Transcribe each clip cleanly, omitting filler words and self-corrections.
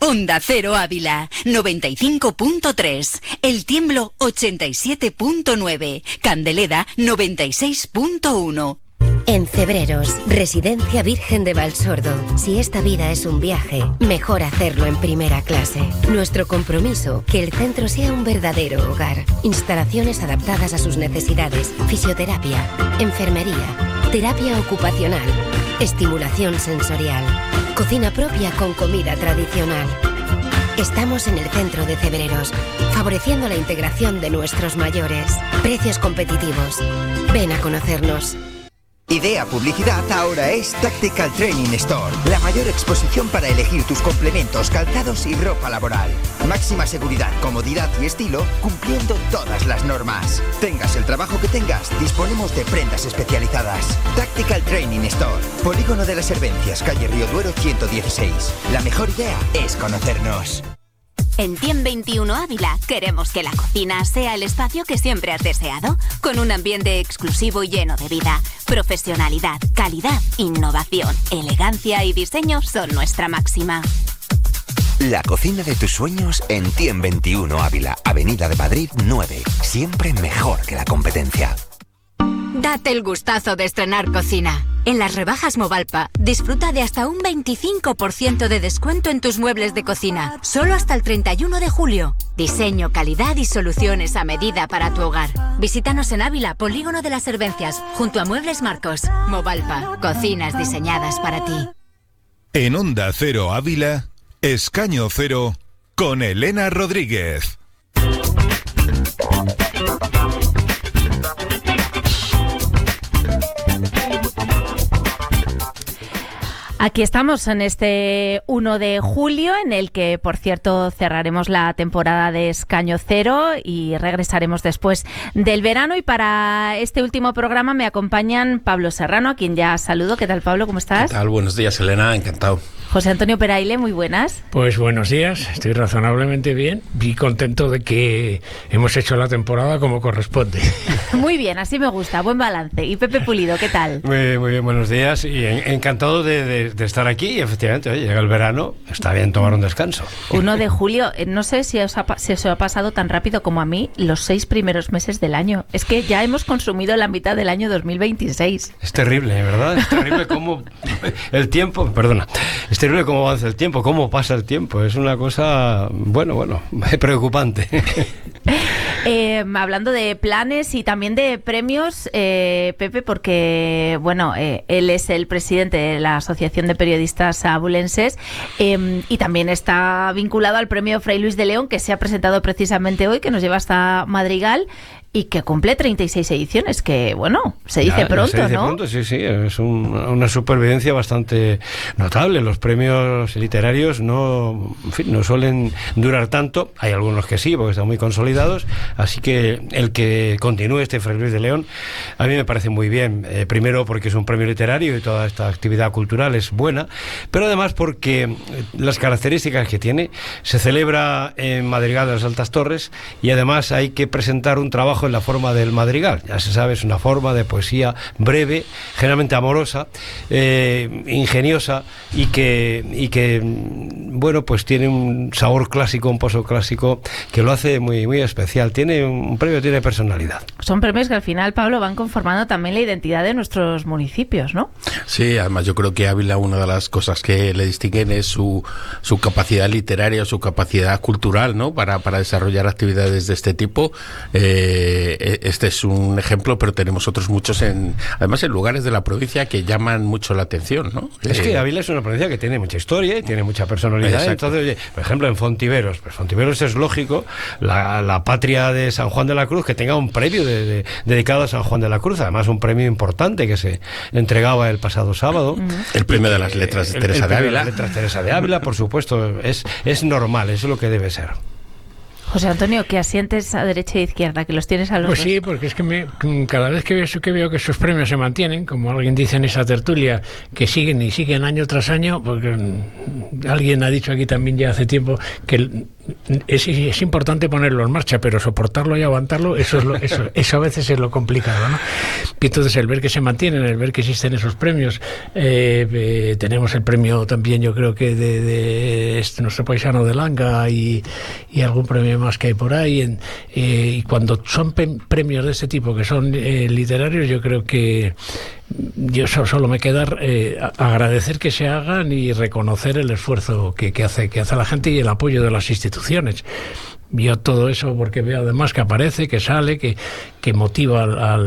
Onda Cero Ávila, 95.3. El Tiemblo, 87.9. Candeleda, 96.1. En Cebreros, Residencia Virgen de Valsordo. Si esta vida es un viaje, mejor hacerlo en primera clase. Nuestro compromiso, que el centro sea un verdadero hogar. Instalaciones adaptadas a sus necesidades, fisioterapia, enfermería, terapia ocupacional, estimulación sensorial, cocina propia con comida tradicional. Estamos en el centro de Cebreros, favoreciendo la integración de nuestros mayores. Precios competitivos. Ven a conocernos. Idea Publicidad ahora es Tactical Training Store, la mayor exposición para elegir tus complementos, calzados y ropa laboral. Máxima seguridad, comodidad y estilo, cumpliendo todas las normas. Tengas el trabajo que tengas, disponemos de prendas especializadas. Tactical Training Store, Polígono de las Servencias, calle Río Duero 116. La mejor idea es conocernos. En Tiem 21 Ávila queremos que la cocina sea el espacio que siempre has deseado, con un ambiente exclusivo y lleno de vida. Profesionalidad, calidad, innovación, elegancia y diseño son nuestra máxima. La cocina de tus sueños en Tiem 21 Ávila, Avenida de Madrid 9. Siempre mejor que la competencia. Date el gustazo de estrenar cocina. En las rebajas Movalpa, disfruta de hasta un 25% de descuento en tus muebles de cocina, solo hasta el 31 de julio. Diseño, calidad y soluciones a medida para tu hogar. Visítanos en Ávila, Polígono de las Servencias, junto a Muebles Marcos. Movalpa, cocinas diseñadas para ti. En Onda Cero Ávila, Escaño Cero, con Elena Rodríguez. Aquí estamos en este 1 de julio, en el que, por cierto, cerraremos la temporada de Escaño Cero y regresaremos después del verano. Y para este último programa me acompañan Pablo Serrano, a quien ya saludo. ¿Qué tal, Pablo? ¿Cómo estás? ¿Qué tal? Buenos días, Elena. Encantado. José Antonio Peraile, muy buenas. Pues buenos días. Estoy razonablemente bien y contento de que hemos hecho la temporada como corresponde. Muy bien, así me gusta. Buen balance. Y Pepe Pulido, ¿qué tal? Muy bien, buenos días. Y encantado de estar aquí. Y efectivamente, oye, llega el verano, está bien tomar un descanso. 1 de julio, no sé si os ha pasado tan rápido como a mí los 6 primeros meses del año. Es que ya hemos consumido la mitad del año 2026. Es terrible, ¿verdad? Es terrible cómo el tiempo, es terrible cómo avanza el tiempo, cómo pasa el tiempo. Es una cosa, bueno, preocupante. Hablando de planes y también de premios, Pepe, porque, bueno, él es el presidente de la Asociación de Periodistas Abulenses y también está vinculado al premio Fray Luis de León, que se ha presentado precisamente hoy, que nos lleva hasta Madrigal y que cumple 36 ediciones, que, bueno, se dice pronto, se dice ¿no? Pronto, sí, es una supervivencia bastante notable. Los premios literarios no suelen durar tanto. Hay algunos que sí, porque están muy consolidados, así que el que continúe este Fray Luis de León a mí me parece muy bien. Primero porque es un premio literario y toda esta actividad cultural es buena, pero además porque las características que tiene, se celebra en Madrigal de las Altas Torres y además hay que presentar un trabajo en la forma del madrigal. Ya se sabe, es una forma de poesía breve, generalmente amorosa, ingeniosa y que bueno, pues tiene un sabor clásico, un pozo clásico que lo hace muy, muy especial. Un premio tiene personalidad. Son premios que al final, Pablo, van conformando también la identidad de nuestros municipios, ¿no? Sí, además yo creo que Ávila, una de las cosas que le distinguen es su capacidad literaria, su capacidad cultural, ¿no? Para desarrollar actividades de este tipo. Este es un ejemplo, pero tenemos otros muchos además en lugares de la provincia que llaman mucho la atención, ¿no? Es que Ávila es una provincia que tiene mucha historia y tiene mucha personalidad. Exacto. Entonces, oye, por ejemplo, en Fontiveros, pues Fontiveros es lógico, la patria de San Juan de la Cruz, que tenga un premio dedicado a San Juan de la Cruz, además un premio importante que se entregaba el pasado sábado. El premio de las letras de Teresa de Ávila. El premio de las letras Teresa de Ávila, por supuesto, es normal, eso es lo que debe ser. José Antonio, que asientes a derecha e izquierda, que los tienes a los Pues dos. sí, porque es que cada vez que veo que esos premios se mantienen, como alguien dice en esa tertulia, que siguen y siguen año tras año, porque alguien ha dicho aquí también ya hace tiempo que es importante ponerlo en marcha, pero soportarlo y aguantarlo, eso a veces es lo complicado, ¿no? Y entonces el ver que se mantienen, el ver que existen esos premios, tenemos el premio también, yo creo que de nuestro paisano de Langa y algún premio más que hay por ahí, y cuando son premios de este tipo que son literarios, yo creo que yo solo me queda agradecer que se hagan y reconocer el esfuerzo que hace la gente y el apoyo de las instituciones. Yo todo eso porque veo además que aparece, que sale, que motiva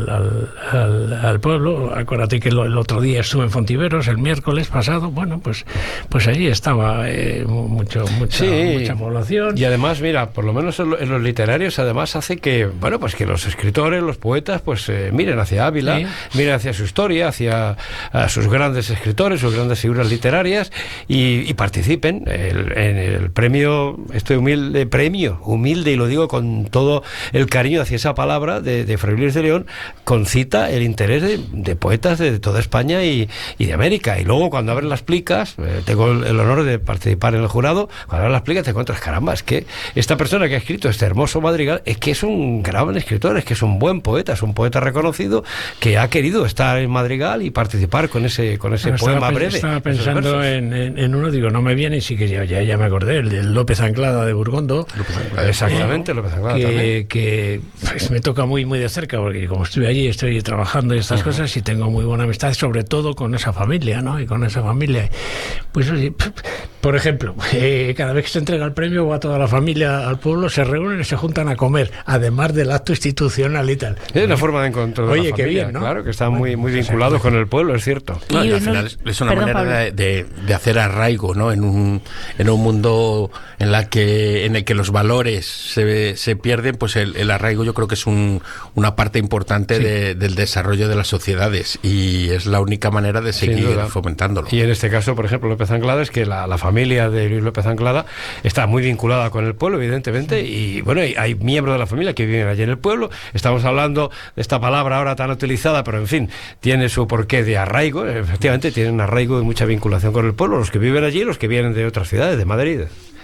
al pueblo. Acuérdate que el otro día estuve en Fontiveros, el miércoles pasado, bueno, pues allí estaba mucha población. Y además, mira, por lo menos en los literarios, además hace que, bueno, pues que los escritores, los poetas, pues miren hacia Ávila, miren hacia su historia, hacia sus grandes escritores, sus grandes figuras literarias y participen en el premio, humilde, y lo digo con todo el cariño hacia esa palabra de Fray Luis de León, concita el interés de poetas de toda España y de América. Y luego cuando abren las plicas, tengo el honor de participar en el jurado, cuando abren las plicas te encuentras, caramba, es que esta persona que ha escrito este hermoso madrigal es que es un gran escritor, es que es un buen poeta, es un poeta reconocido que ha querido estar en Madrigal y participar con ese poema breve. Estaba pensando en uno, digo, no me viene, y sí que ya me acordé, el López Anglada de Burgondo. Exactamente, López Anglada que pues, me toca muy de cerca, porque como estuve allí, estoy trabajando y estas cosas, y tengo muy buena amistad, sobre todo con esa familia, ¿no? Y con esa familia, pues oye, por ejemplo, cada vez que se entrega el premio, va toda la familia al pueblo, se reúnen y se juntan a comer, además del acto institucional y tal. Es una forma de encontrar la familia, qué bien, ¿no? Claro, que están muy vinculados con el pueblo, es cierto. No, y al final es una manera de hacer arraigo, ¿no? En un mundo en el que los valores se pierden, pues el arraigo yo creo que es una parte importante del desarrollo de las sociedades, y es la única manera de seguir fomentándolo. Y en este caso, por ejemplo, López Anglada, es que la familia de Luis López Anglada está muy vinculada con el pueblo, evidentemente, y bueno, hay miembros de la familia que viven allí en el pueblo. Estamos hablando de esta palabra ahora tan utilizada, pero en fin, tiene su porqué de arraigo. Efectivamente, tienen un arraigo y mucha vinculación con el pueblo, los que viven allí y los que vienen de otras ciudades, de Madrid.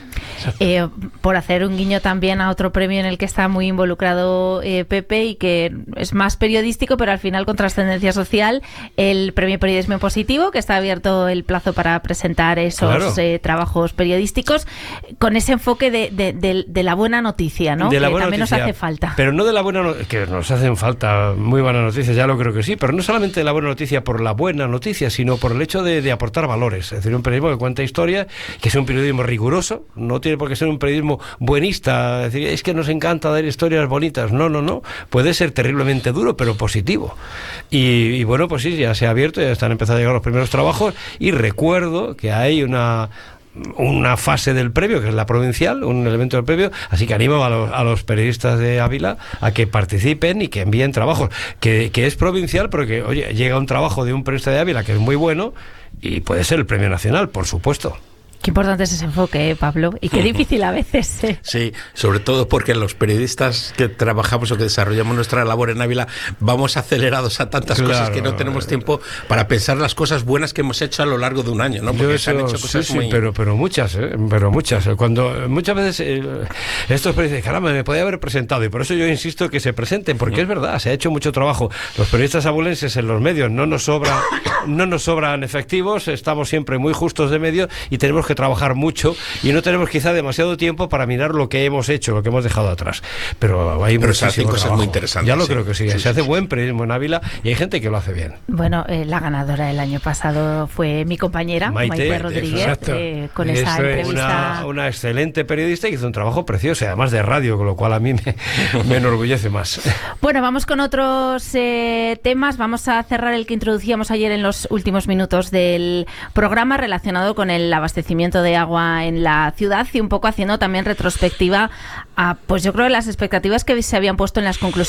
Por hacer un guiño también a otro premio en el que está muy involucrado Pepe, y que es más periodístico pero al final con trascendencia social, el premio Periodismo Positivo, que está abierto el plazo para presentar esos trabajos periodísticos con ese enfoque de la buena noticia, ¿no? Que también nos hace falta. Pero no de la buena noticia, que nos hacen falta muy buenas noticias, ya lo creo que sí, pero no solamente de la buena noticia por la buena noticia, sino por el hecho de aportar valores. Es decir, un periodismo que cuenta historias, que es un periodismo riguroso, no tiene por qué ser un periodismo buenista, es decir, es que nos encanta dar historias bonitas. No, puede ser terriblemente duro, pero positivo. Y bueno, pues sí, ya se ha abierto, ya están empezando a llegar los primeros trabajos, y recuerdo que hay una fase del premio, que es la provincial, un elemento del premio, así que animo a los periodistas de Ávila a que participen y que envíen trabajos, que es provincial, pero que, oye, llega un trabajo de un periodista de Ávila que es muy bueno y puede ser el premio nacional, por supuesto. Qué importante es ese enfoque, Pablo, y qué difícil a veces. Sí, sobre todo porque los periodistas que trabajamos o que desarrollamos nuestra labor en Ávila vamos acelerados a tantas cosas que no tenemos tiempo para pensar las cosas buenas que hemos hecho a lo largo de un año, ¿no? Porque se han hecho cosas muy... pero muchas. Cuando muchas veces estos periodistas dicen, caramba, me podía haber presentado, y por eso yo insisto que se presenten, porque es verdad, se ha hecho mucho trabajo. Los periodistas abulenses en los medios no nos sobran efectivos, estamos siempre muy justos de medios y tenemos que trabajar mucho, y no tenemos quizá demasiado tiempo para mirar lo que hemos hecho, lo que hemos dejado atrás. Pero se hacen cosas muy interesantes. Ya lo creo que sí. Se hace buen periodismo en Ávila y hay gente que lo hace bien. Bueno, la ganadora del año pasado fue mi compañera, Maite Rodríguez, con esa entrevista. Una excelente periodista que hizo un trabajo precioso, además de radio, con lo cual a mí me enorgullece más. Bueno, vamos con otros temas. Vamos a cerrar el que introducíamos ayer en los últimos minutos del programa, relacionado con el abastecimiento de agua en la ciudad, y un poco haciendo también retrospectiva a, pues yo creo, las expectativas que se habían puesto en las conclusiones